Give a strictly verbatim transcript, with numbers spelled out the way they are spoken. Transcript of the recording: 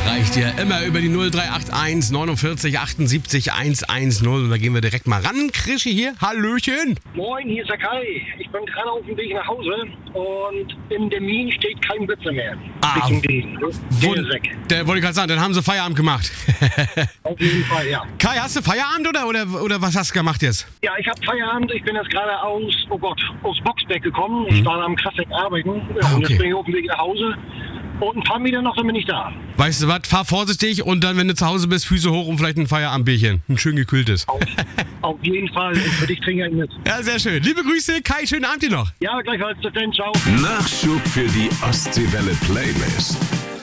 Reicht dir immer über die null drei acht eins neunundvierzig achtundsiebzig hundertzehn. Und da gehen wir direkt mal ran. Krischi hier, hallöchen. Moin, hier ist der Kai. Ich bin gerade auf dem Weg nach Hause und im Termin steht kein Blitzer mehr. Ah, der ist weg. Der wollte ich gerade sagen, dann haben sie Feierabend gemacht. Auf jeden Fall, ja. Kai, hast du Feierabend oder, oder, oder was hast du gemacht jetzt? Ja, ich habe Feierabend. Ich bin jetzt gerade aus, oh Gott, aus Boxberg gekommen. Ich hm. war am Kraftwerk arbeiten. Ja, ah, okay. Und jetzt bin ich auf dem Weg nach Hause. Und ein paar Meter noch, dann bin ich da. Weißt du was, fahr vorsichtig und dann, wenn du zu Hause bist, Füße hoch und vielleicht ein Feierabendbierchen. Ein schön gekühltes. Auf, auf jeden Fall. Und für dich trinke ich mit. Ja, sehr schön. Liebe Grüße, Kai, schönen Abend dir noch. Ja, gleichfalls. Bis dann, ciao. Nachschub für die Ostseewelle Playlist.